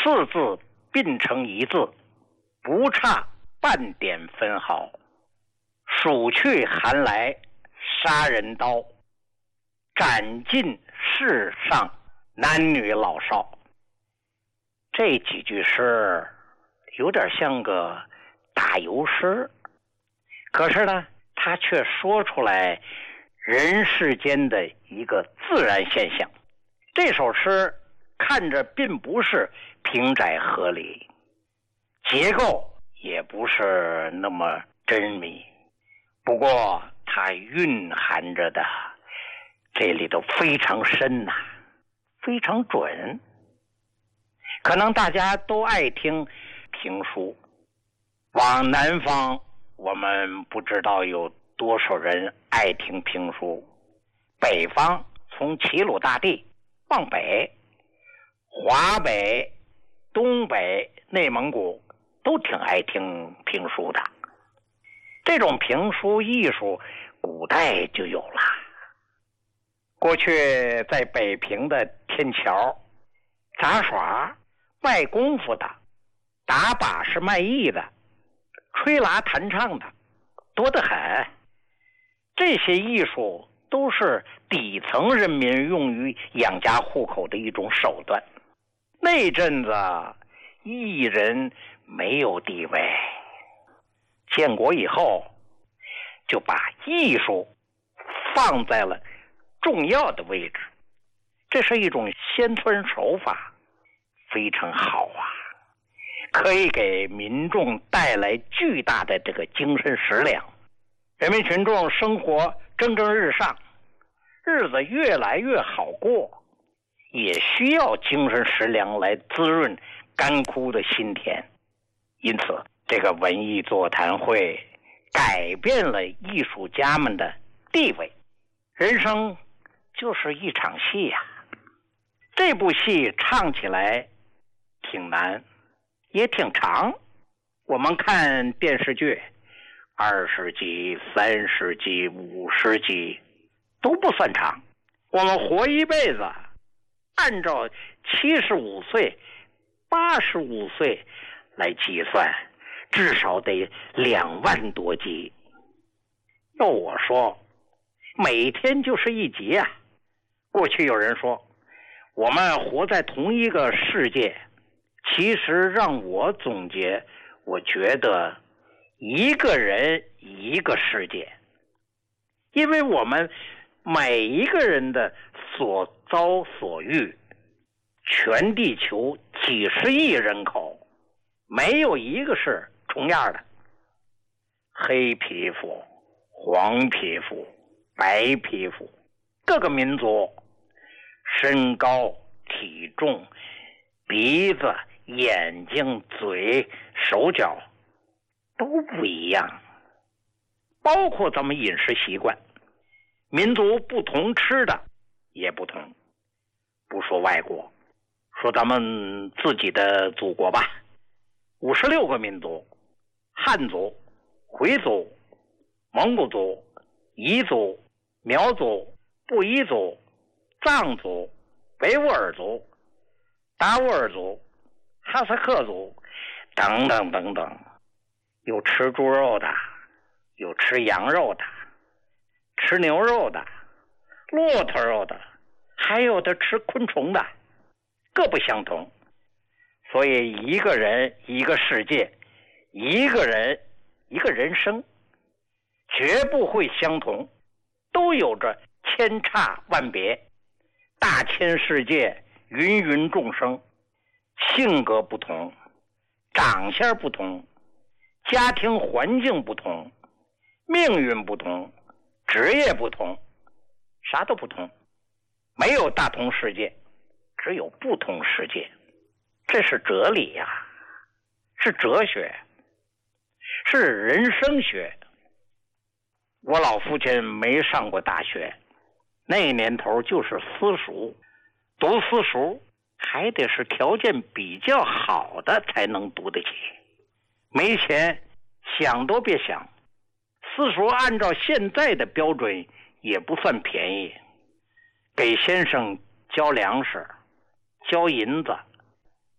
四字并成一字，不差半点分毫。数去寒来杀人刀，斩尽世上男女老少。这几句诗有点像个打油诗，可是呢，他却说出来人世间的一个自然现象。这首诗看着并不是平窄合理，结构也不是那么真密，不过它蕴含着的这里头非常深呐，非常准。可能大家都爱听评书，往南方我们不知道有多少人爱听评书，北方从齐鲁大地往北，华北、东北、内蒙古都挺爱听评书的。这种评书艺术古代就有了。过去在北平的天桥杂耍卖功夫的，打把式卖艺的，吹拉弹唱的多得很。这些艺术都是底层人民用于养家糊口的一种手段。那阵子艺人没有地位，建国以后就把艺术放在了重要的位置，这是一种先村手法，非常好啊，可以给民众带来巨大的这个精神食粮。人民群众生活蒸蒸日上，日子越来越好过，也需要精神食粮来滋润干枯的心田。因此这个文艺座谈会改变了艺术家们的地位。人生就是一场戏呀，这部戏唱起来挺难，也挺长。我们看电视剧20集、30集、50集都不算长。我们活一辈子，按照75岁、85岁来计算，至少得2万多集。要我说，每天就是一集啊。过去有人说我们活在同一个世界，其实让我总结，我觉得一个人一个世界。因为我们每一个人的所遭所遇，全地球几十亿人口，没有一个是重样的。黑皮肤、黄皮肤、白皮肤，各个民族身高、体重、鼻子、眼睛、嘴、手脚都不一样，包括咱们饮食习惯，民族不同吃的也不同。不说外国，说咱们自己的祖国吧，56个民族：汉族、回族、蒙古族、彝族、苗族、布依族、藏族、维吾尔族、达斡尔族、哈萨克族等等等等。有吃猪肉的，有吃羊肉的，吃牛肉的，骆驼肉的，还有的吃昆虫的，各不相同。所以一个人一个世界，一个人一个人生，绝不会相同，都有着千差万别。大千世界，芸芸众生，性格不同，长相不同，家庭环境不同，命运不同，职业不同，啥都不同。没有大同世界，只有不同世界。这是哲理呀，是哲学，是人生学。我老父亲没上过大学，那年头就是私塾，读私塾还得是条件比较好的才能读得起，没钱想都别想。私塾按照现在的标准也不算便宜，给先生交粮食、交银子、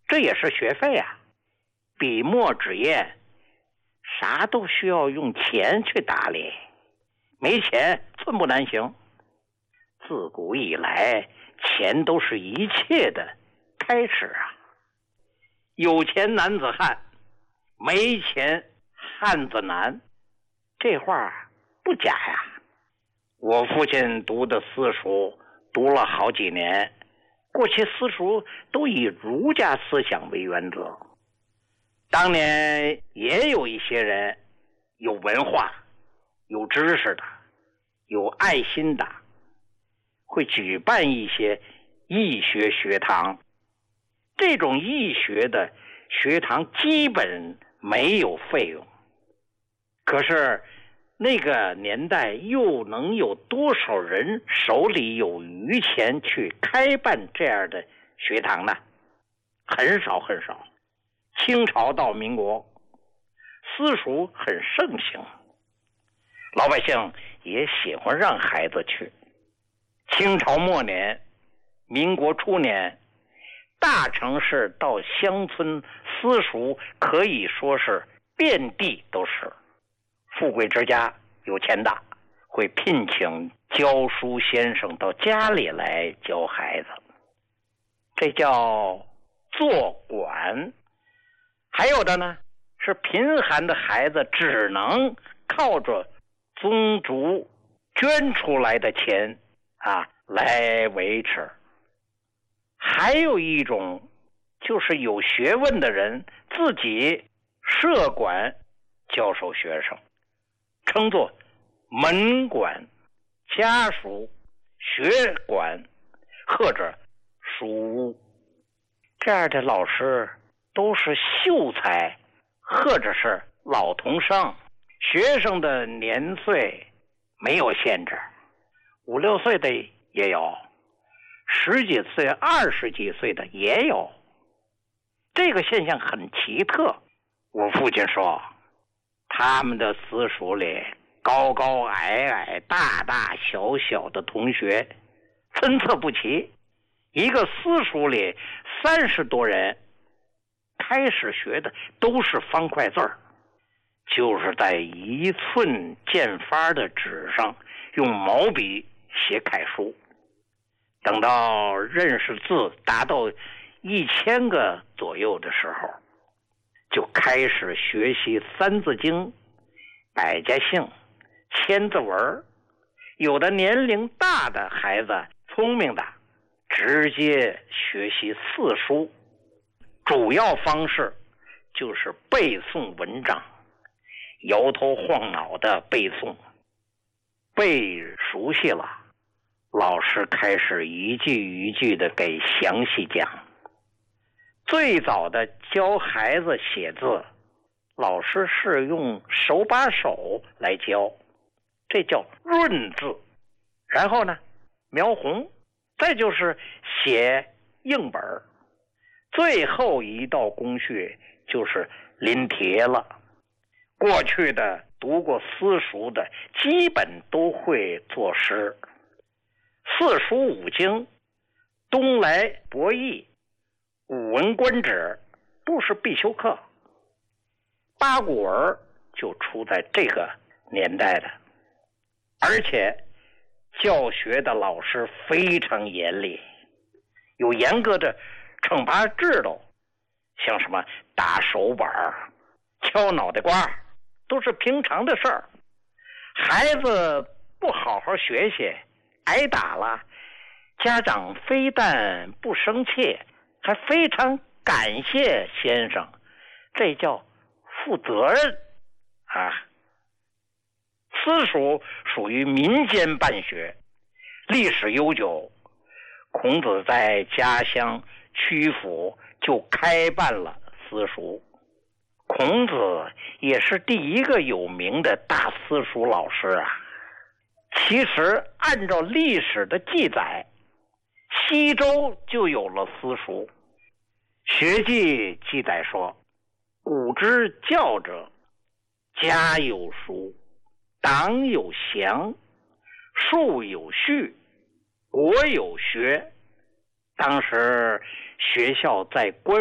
这也是学费啊。笔墨纸砚啥都需要用钱去打理，没钱寸步难行。自古以来，钱都是一切的开始啊。有钱男子汉，没钱汉子难，这话不假呀。我父亲读的私塾读了好几年，过去私塾都以儒家思想为原则。当年也有一些人有文化、有知识的、有爱心的，会举办一些义学学堂。这种义学的学堂基本没有费用，可是那个年代又能有多少人手里有余钱去开办这样的学堂呢？很少很少。清朝到民国，私塾很盛行，老百姓也喜欢让孩子去。清朝末年、民国初年，大城市到乡村私塾可以说是遍地都是。富贵之家有钱的会聘请教书先生到家里来教孩子，这叫做管。还有的呢，是贫寒的孩子只能靠着宗族捐出来的钱来维持。还有一种就是有学问的人自己设馆教授学生，称作门馆、家塾、学馆或者书屋。这样的老师都是秀才或者是老童生，学生的年岁没有限制，5、6岁的也有，10几岁、20几岁的也有。这个现象很奇特。我父亲说，他们的私塾里高高矮矮、大大小小的同学参差不齐，一个私塾里30多人，开始学的都是方块字儿，就是在1寸见发的纸上用毛笔写楷书。等到认识字达到1000个左右的时候，就开始学习三字经、百家姓、千字文。有的年龄大的孩子聪明的直接学习四书，主要方式就是背诵文章，摇头晃脑的背诵。背熟悉了，老师开始一句一句的给详细讲。最早的教孩子写字，老师是用手把手来教，这叫润字。然后呢，描红，再就是写硬本。最后一道工序就是临帖了。过去的读过私塾的基本都会作诗，四书五经、东来博弈、古文观止都是必修课。八股文就出在这个年代的，而且教学的老师非常严厉，有严格的惩罚制度，像什么打手板、敲脑袋瓜，都是平常的事儿。孩子不好好学习，挨打了，家长非但不生气，还非常感谢先生，这叫负责任啊。私塾属于民间办学，历史悠久。孔子在家乡曲阜就开办了私塾，孔子也是第一个有名的大私塾老师啊。其实按照历史的记载，西周就有了私塾。学记记载说，古之教者，家有塾，党有祥，术有序，国有学。当时学校在官